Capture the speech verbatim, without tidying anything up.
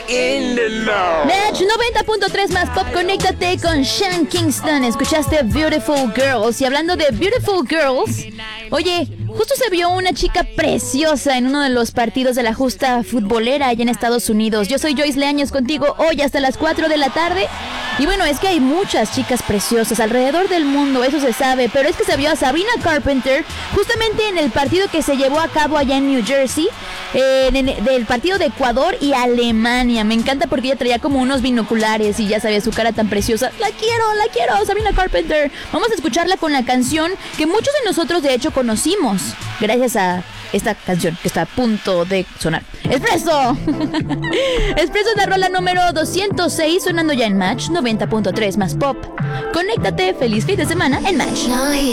in the know. Match noventa punto tres más pop, conéctate con Sean Kingston. Escuchaste Beautiful Girls. Y hablando de Beautiful Girls, oye, justo se vio una chica preciosa en uno de los partidos de la justa futbolera allá en Estados Unidos. Yo soy Joyce Leaños contigo hoy hasta las cuatro de la tarde. Y bueno, es que hay muchas chicas preciosas alrededor del mundo, eso se sabe. Pero es que se vio a Sabrina Carpenter justamente en el partido que se llevó a cabo allá en New Jersey, eh, en el, del partido de Ecuador y Alemania. Me encanta porque ella traía como unos binoculares y ya sabía su cara tan preciosa. La quiero, la quiero, Sabrina Carpenter. Vamos a escucharla con la canción que muchos de nosotros de hecho conocimos gracias a esta canción que está a punto de sonar. ¡Espresso! Espresso es la rola número doscientos seis, sonando ya en Match noventa punto tres más pop. Conéctate, feliz fin de semana en Match.